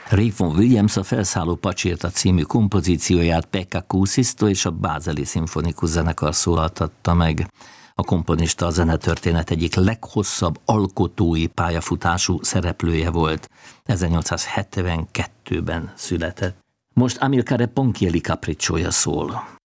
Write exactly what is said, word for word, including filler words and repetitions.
Ray Vaughan Williams a Felszálló pacsirta című kompozícióját Pekka Kuusisto és a Bázeli Szimfonikus Zenekar szólaltatta meg. A komponista a zenetörténet egyik leghosszabb alkotói pályafutású szereplője volt. ezernyolcszázhetvenkettőben született. Most Amilcare Ponchielli capricciója szól.